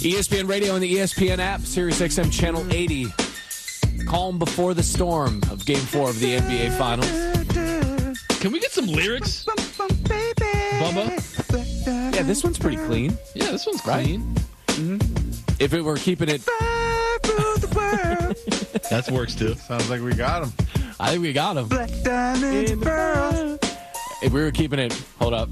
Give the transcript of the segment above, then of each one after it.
ESPN Radio and the ESPN app, Sirius XM Channel 80. Calm before the storm of Game 4 of the NBA Finals. Can we get some lyrics, Bubba? Yeah, this one's pretty clean. Yeah, this one's clean. Mm-hmm. If it were keeping it... That works, too. Sounds like we got him. I think we got him. Black diamonds, pearls. If we were keeping it... Hold up.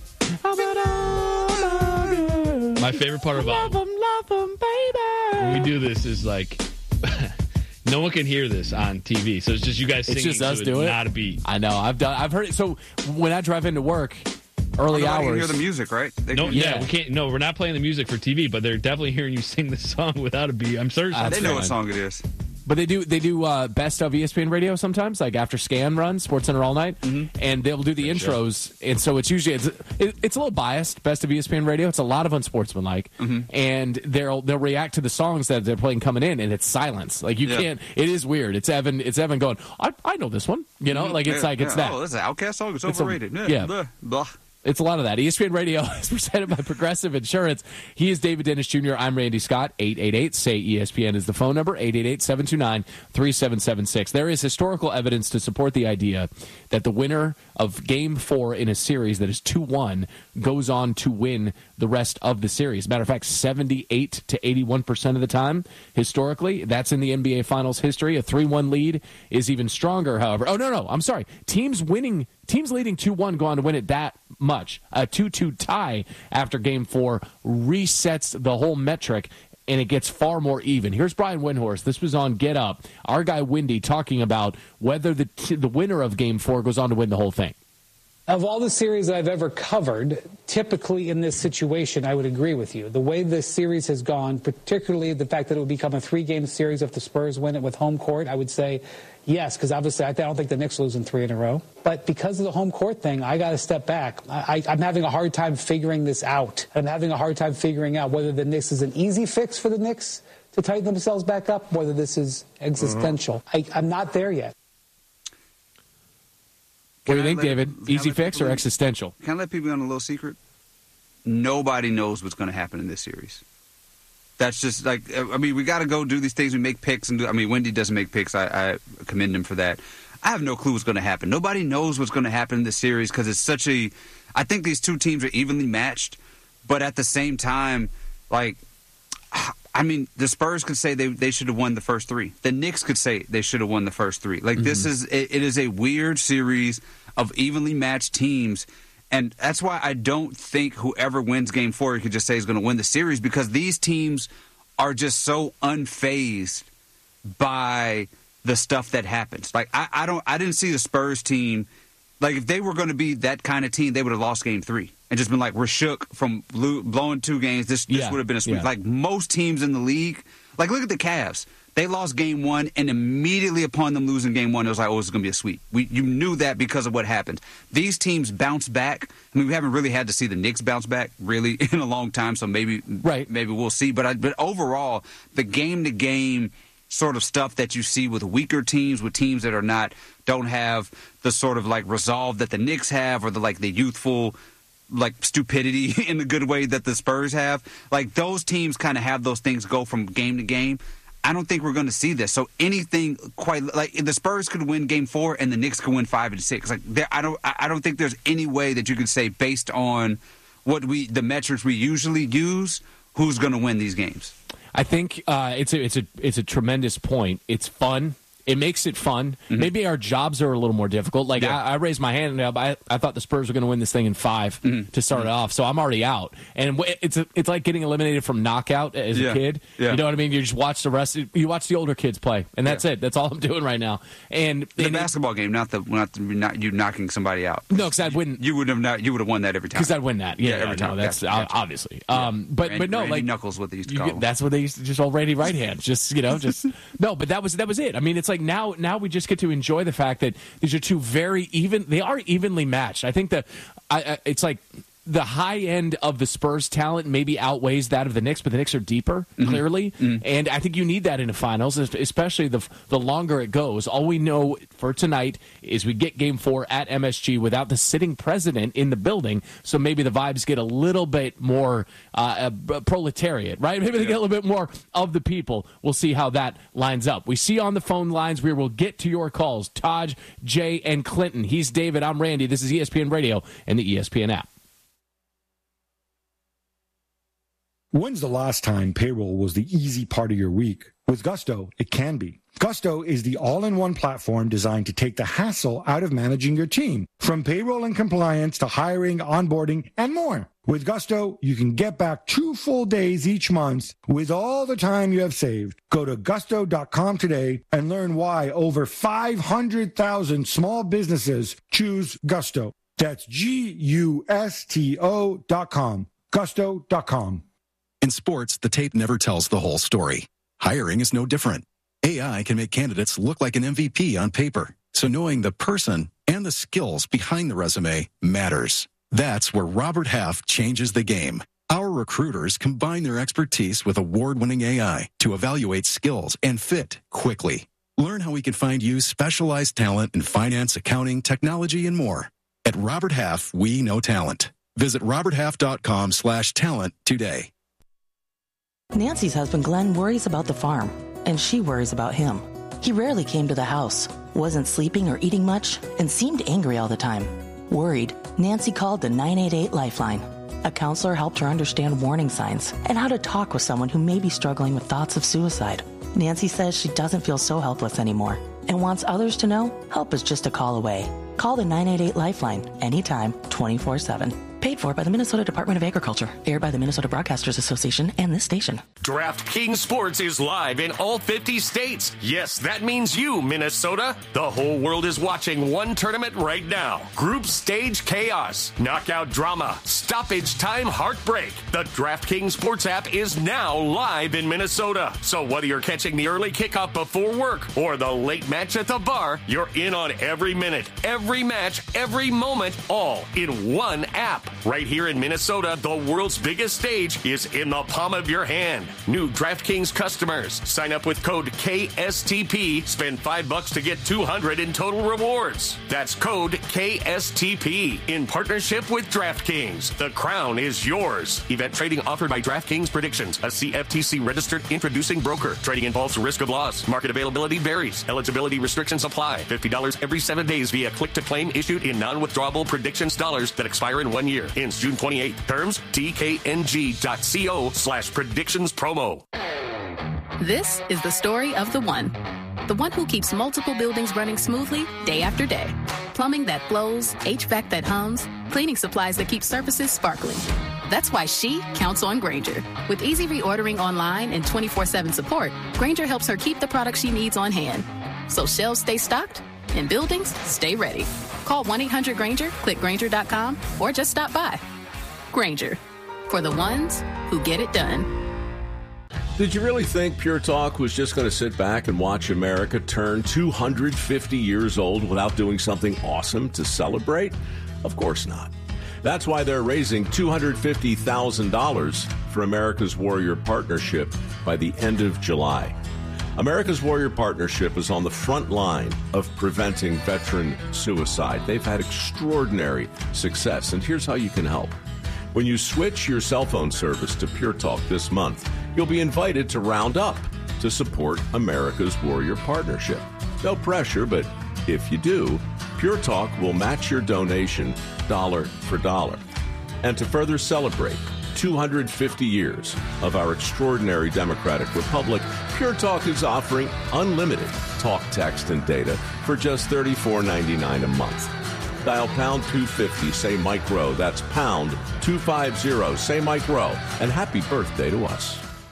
My favorite part about love 'em, baby. when we do this is like... No one can hear this on TV, so it's just you guys singing. It's just us to do it. Not a beat. I know. I've heard it. So when I drive into work, early Nobody hours. can hear the music, right? We can't. No, we're not playing the music for TV, but they're definitely hearing you sing the song without a beat. I'm certain. They know what song it is. But they do best of ESPN Radio sometimes, like after Scan runs, SportsCenter All Night, and they'll do the intros. And so it's usually it's a little biased, best of ESPN Radio. It's a lot of unsportsmanlike, and they'll react to the songs that they're playing coming in, and it's silence. Like you can't. It is weird. It's Evan going. I know this one. You know, like it's that. Oh, this is an Outcast song. It's overrated. Yeah. Blah. It's a lot of that. ESPN Radio is presented by Progressive Insurance. He is David Dennis Jr. I'm Randy Scott. 888-SAY-ESPN is the phone number. 888-729-3776. There is historical evidence to support the idea that the winner of Game 4 in a series that is 2-1 goes on to win the rest of the series. Matter of fact, 78 to 81% of the time, historically, that's in the NBA Finals history. A 3-1 lead is even stronger, however. Oh, no, I'm sorry. Teams leading 2-1 go on to win it that much. A 2-2 tie after Game 4 resets the whole metric, and it gets far more even. Here's Brian Windhorst. This was on Get Up. Our guy Windy talking about whether the winner of Game 4 goes on to win the whole thing. Of all the series that I've ever covered, typically in this situation, I would agree with you. The way this series has gone, particularly the fact that it would become a 3-game series if the Spurs win it with home court, I would say yes, because obviously I don't think the Knicks lose in 3 in a row. But because of the home court thing, I got to step back. I'm having a hard time figuring this out. I'm having a hard time figuring out whether the Knicks is an easy fix for the Knicks to tighten themselves back up, whether this is existential. I'm not there yet. What do you think, David? Easy fix or existential? Can I let people in on a little secret? Nobody knows what's going to happen in this series. That's just like, we got to go do these things. We make picks. Wendy doesn't make picks. I commend him for that. I have no clue what's going to happen. Nobody knows what's going to happen in this series because it's such a – I think these two teams are evenly matched, but at the same time, the Spurs could say they should have won the first 3. The Knicks could say they should have won the first 3. This is it is a weird series of evenly matched teams, and that's why I don't think whoever wins Game 4 you could just say is going to win the series because these teams are just so unfazed by the stuff that happens. I didn't see the Spurs team if they were going to be that kind of team, they would have lost Game 3. And just been we're shook from blowing 2 games. This would have been a sweep. Yeah. Most teams in the league, look at the Cavs. They lost Game 1, and immediately upon them losing Game 1, it was this is going to be a sweep. You knew that because of what happened. These teams bounce back. We haven't really had to see the Knicks bounce back really in a long time, so maybe we'll see. But overall, the game-to-game sort of stuff that you see with weaker teams, with teams that don't have the sort of resolve that the Knicks have, or the youthful stupidity in the good way that the Spurs have. Those teams kind of have those things go from game to game. I don't think we're going to see this. So anything quite the Spurs could win Game 4 and the Knicks could win 5 and 6. I don't think there's any way that you could say based on the metrics we usually use who's going to win these games. I think it's a tremendous point. It's fun. It makes it fun. Mm-hmm. Maybe our jobs are a little more difficult. I raised my hand, and I thought the Spurs were going to win this thing in 5 to start it off, so I'm already out. And it's like getting eliminated from knockout as a kid. Yeah. You know what I mean? You just watch the rest. You watch the older kids play, and that's it. That's all I'm doing right now. And the basketball game, not you knocking somebody out. No, because I'd win. You would have won that every time. Because I'd win that. Yeah, every time. That's obviously. Yeah. But no, Randy Knuckles, what they used to call him. That's what they used to just old Randy right hand. No, but that was it. I mean, it's now we just get to enjoy the fact that these are two very even. They are evenly matched. I think that it's the high end of the Spurs talent maybe outweighs that of the Knicks, but the Knicks are deeper, clearly. And I think you need that in the finals, especially the longer it goes. All we know for tonight is we get Game 4 at MSG without the sitting president in the building, so maybe the vibes get a little bit more proletariat, right? Maybe they get a little bit more of the people. We'll see how that lines up. We see on the phone lines, we will get to your calls. Taj, Jay, and Clinton. He's David. I'm Randy. This is ESPN Radio and the ESPN app. When's the last time payroll was the easy part of your week? With Gusto, it can be. Gusto is the all-in-one platform designed to take the hassle out of managing your team, from payroll and compliance to hiring, onboarding, and more. With Gusto, you can get back 2 full days each month with all the time you have saved. Go to gusto.com today and learn why over 500,000 small businesses choose Gusto. That's Gusto.com. Gusto.com. In sports, the tape never tells the whole story. Hiring is no different. AI can make candidates look like an MVP on paper, so knowing the person and the skills behind the resume matters. That's where Robert Half changes the game. Our recruiters combine their expertise with award-winning AI to evaluate skills and fit quickly. Learn how we can find you specialized talent in finance, accounting, technology, and more. At Robert Half, we know talent. Visit roberthalf.com/talent today. Nancy's husband Glenn worries about the farm, and she worries about him. He rarely came to the house, wasn't sleeping or eating much, and seemed angry all the time. Worried, Nancy called the 988 Lifeline. A counselor helped her understand warning signs and how to talk with someone who may be struggling with thoughts of suicide. Nancy says she doesn't feel so helpless anymore and wants others to know help is just a call away. Call the 988 Lifeline anytime, 24/7. Paid for by the Minnesota Department of Agriculture. Aired by the Minnesota Broadcasters Association and this station. DraftKings Sports is live in all 50 states. Yes, that means you, Minnesota. The whole world is watching one tournament right now. Group stage chaos, knockout drama, stoppage time heartbreak. The DraftKings Sports app is now live in Minnesota. So whether you're catching the early kickoff before work or the late match at the bar, you're in on every minute, every match, every moment, all in one app. Right here in Minnesota, the world's biggest stage is in the palm of your hand. New DraftKings customers, sign up with code KSTP, spend $5 to get $200 in total rewards. That's code KSTP in partnership with DraftKings. The crown is yours. Event trading offered by DraftKings Predictions, a CFTC registered introducing broker. Trading involves risk of loss. Market availability varies. Eligibility restrictions apply. $50 every 7 days via click to claim issued in non-withdrawable predictions dollars that expire in 1 year. Ends June 28th. Terms, tkng.co/predictions promo. This is the story of the one who keeps multiple buildings running smoothly day after day. Plumbing that flows, HVAC that hums, cleaning supplies that keep surfaces sparkling. That's why she counts on Grainger. With easy reordering online and 24/7 support, Grainger helps her keep the products she needs on hand. So shelves stay stocked and buildings stay ready. Call 1-800-GRAINGER, click Grainger.com, or just stop by. Grainger, for the ones who get it done. Did you really think Pure Talk was just going to sit back and watch America turn 250 years old without doing something awesome to celebrate? Of course not. That's why they're raising $250,000 for America's Warrior Partnership by the end of July. America's Warrior Partnership is on the front line of preventing veteran suicide. They've had extraordinary success, and here's how you can help. When you switch your cell phone service to Pure Talk this month, you'll be invited to round up to support America's Warrior Partnership. No pressure, but if you do, Pure Talk will match your donation dollar for dollar. And to further celebrate 250 years of our extraordinary democratic republic, Pure Talk is offering unlimited talk, text, and data for just $34.99 a month. Dial pound 250, say Mike Rowe. That's pound 250, say Mike Rowe. And happy birthday to us.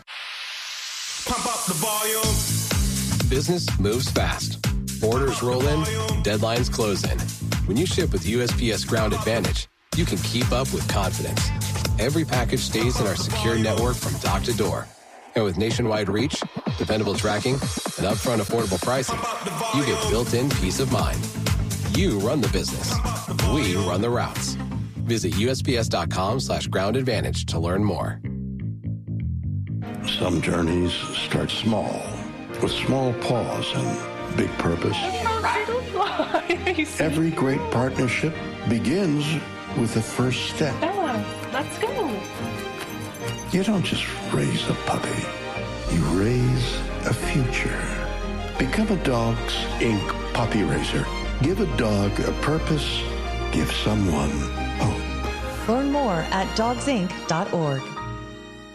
Pump up the volume. Business moves fast. Orders roll in, deadlines close in. When you ship with USPS Ground Advantage, you can keep up with confidence. Every package stays in our secure network from dock to door. And with nationwide reach, dependable tracking, and upfront affordable pricing, you get built-in peace of mind. You run the business. We run the routes. Visit USPS.com/groundadvantage to learn more. Some journeys start small, with small pause and big purpose. Every great partnership begins with the first step. Bella, let's go. You don't just raise a puppy. You raise a future. Become a Dogs Inc. puppy raiser. Give a dog a purpose. Give someone hope. Learn more at dogsinc.org.